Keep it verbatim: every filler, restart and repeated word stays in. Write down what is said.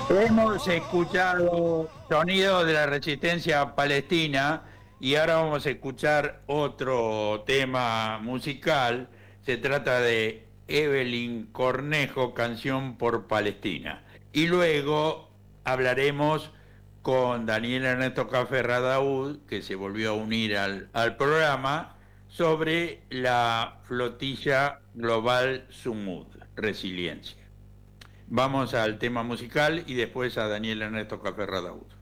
Hemos escuchado sonidos de la resistencia palestina y ahora vamos a escuchar otro tema musical. Se trata de Evelyn Cornejo, Canción por Palestina. Y luego hablaremos con Daniel Ernesto Caferradaúd, que se volvió a unir al, al programa, sobre la flotilla global Sumud, Resiliencia. Vamos al tema musical y después a Daniel Ernesto Caferradaúd.